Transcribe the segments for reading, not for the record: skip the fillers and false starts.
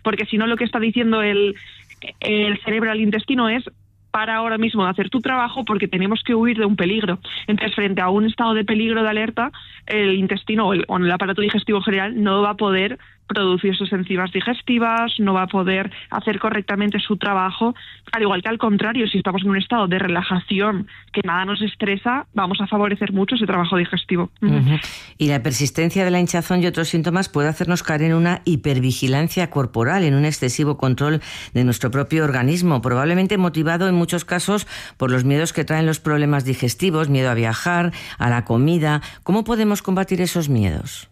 porque si no lo que está diciendo el cerebro al intestino es: para ahora mismo de hacer tu trabajo porque tenemos que huir de un peligro. Entonces, frente a un estado de peligro, de alerta, el intestino o el aparato digestivo en general no va a poder producir sus enzimas digestivas, no va a poder hacer correctamente su trabajo, al igual que al contrario, si estamos en un estado de relajación, que nada nos estresa, vamos a favorecer mucho ese trabajo digestivo. Uh-huh. Y la persistencia de la hinchazón y otros síntomas puede hacernos caer en una hipervigilancia corporal, en un excesivo control de nuestro propio organismo, probablemente motivado en muchos casos por los miedos que traen los problemas digestivos, miedo a viajar, a la comida. ¿Cómo podemos combatir esos miedos?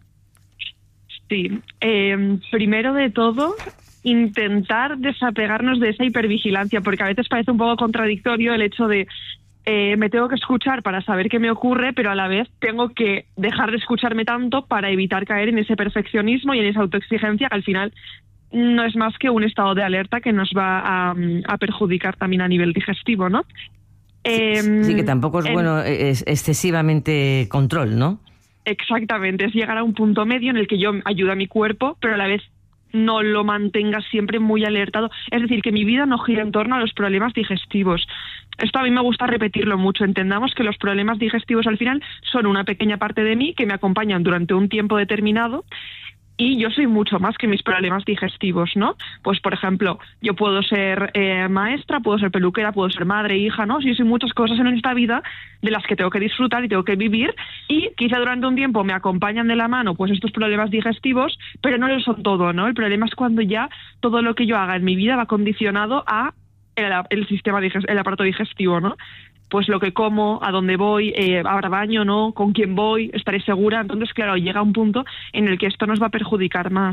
Sí, primero de todo, intentar desapegarnos de esa hipervigilancia, porque a veces parece un poco contradictorio el hecho de me tengo que escuchar para saber qué me ocurre, pero a la vez tengo que dejar de escucharme tanto para evitar caer en ese perfeccionismo y en esa autoexigencia que al final no es más que un estado de alerta que nos va a perjudicar también a nivel digestivo, ¿no? Sí, que tampoco es bueno excesivamente control, ¿no? Exactamente, es llegar a un punto medio en el que yo ayudo a mi cuerpo, pero a la vez no lo mantenga siempre muy alertado. Es decir, que mi vida no gira en torno a los problemas digestivos. Esto a mí me gusta repetirlo mucho. Entendamos que los problemas digestivos al final son una pequeña parte de mí que me acompañan durante un tiempo determinado. Y yo soy mucho más que mis problemas digestivos, ¿no? Pues, por ejemplo, yo puedo ser maestra, puedo ser peluquera, puedo ser madre, hija, ¿no? Sí, soy muchas cosas en esta vida de las que tengo que disfrutar y tengo que vivir, y quizá durante un tiempo me acompañan de la mano pues estos problemas digestivos, pero no lo son todo, ¿no? El problema es cuando ya todo lo que yo haga en mi vida va condicionado a el sistema el aparato digestivo, ¿no? Pues lo que como, a dónde voy, habrá baño, ¿no? Con quién voy, estaré segura. Entonces, claro, llega un punto en el que esto nos va a perjudicar más.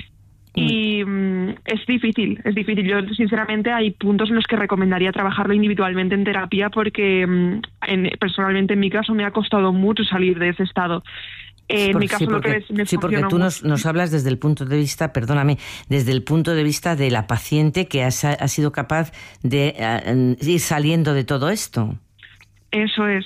Y es difícil. Yo, sinceramente, hay puntos en los que recomendaría trabajarlo individualmente en terapia porque personalmente, en mi caso, me ha costado mucho salir de ese estado. En mi caso, porque tú nos hablas desde el punto de vista, perdóname, desde el punto de vista de la paciente que ha sido capaz de ir saliendo de todo esto. Eso es.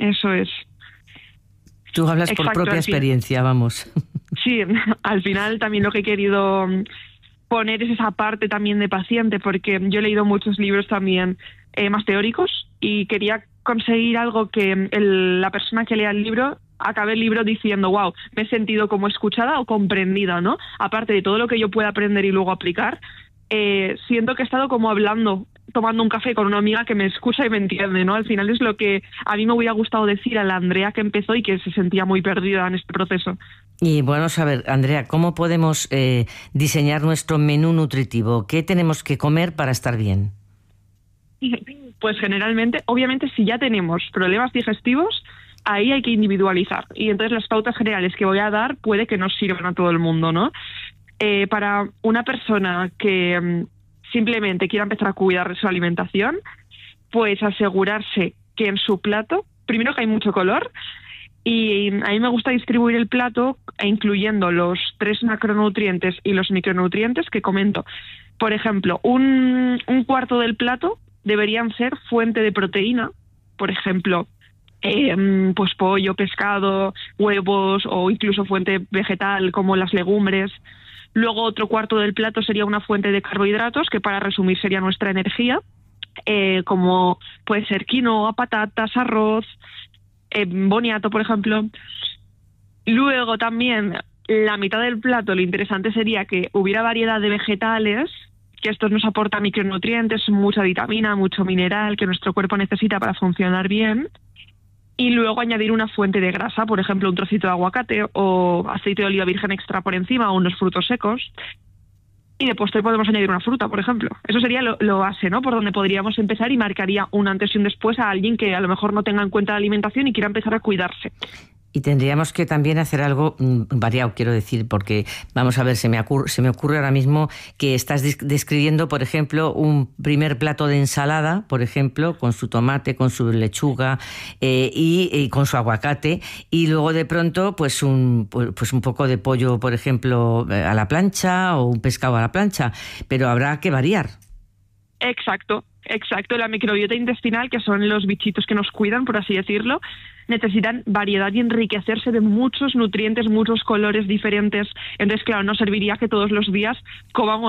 Tú hablas por propia experiencia, vamos. Sí, al final también lo que he querido poner es esa parte también de paciente, porque yo he leído muchos libros también más teóricos y quería conseguir algo que la persona que lea el libro acabe el libro diciendo: wow, me he sentido como escuchada o comprendida, ¿no? Aparte de todo lo que yo pueda aprender y luego aplicar, siento que he estado como hablando, tomando un café con una amiga que me escucha y me entiende, ¿no? Al final es lo que a mí me hubiera gustado decir a la Andrea que empezó y que se sentía muy perdida en este proceso. Y bueno, a ver, Andrea, ¿cómo podemos diseñar nuestro menú nutritivo? ¿Qué tenemos que comer para estar bien? Pues generalmente, obviamente, si ya tenemos problemas digestivos, ahí hay que individualizar. Y entonces las pautas generales que voy a dar puede que no sirvan a todo el mundo, ¿no? Para una persona que simplemente quiera empezar a cuidar de su alimentación, pues asegurarse que en su plato, primero que hay mucho color, y a mí me gusta distribuir el plato incluyendo los 3 macronutrientes y los micronutrientes que comento. Por ejemplo, un cuarto del plato deberían ser fuente de proteína, por ejemplo, pues pollo, pescado, huevos o incluso fuente vegetal como las legumbres. Luego otro cuarto del plato sería una fuente de carbohidratos, que para resumir sería nuestra energía, como puede ser quinoa, patatas, arroz, boniato, por ejemplo. Luego también la mitad del plato, lo interesante sería que hubiera variedad de vegetales, que estos nos aportan micronutrientes, mucha vitamina, mucho mineral que nuestro cuerpo necesita para funcionar bien. Y luego añadir una fuente de grasa, por ejemplo, un trocito de aguacate o aceite de oliva virgen extra por encima o unos frutos secos. Y de postre podemos añadir una fruta, por ejemplo. Eso sería lo base, ¿no? Por donde podríamos empezar y marcaría un antes y un después a alguien que a lo mejor no tenga en cuenta la alimentación y quiera empezar a cuidarse. Y tendríamos que también hacer algo variado, quiero decir, porque, vamos a ver, se me ocurre ahora mismo que estás describiendo, por ejemplo, un primer plato de ensalada, por ejemplo, con su tomate, con su lechuga y con su aguacate, y luego de pronto pues un poco de pollo, por ejemplo, a la plancha o un pescado a la plancha, pero habrá que variar. Exacto. La microbiota intestinal, que son los bichitos que nos cuidan, por así decirlo, necesitan variedad y enriquecerse de muchos nutrientes, muchos colores diferentes. Entonces, claro, no serviría que todos los días comamos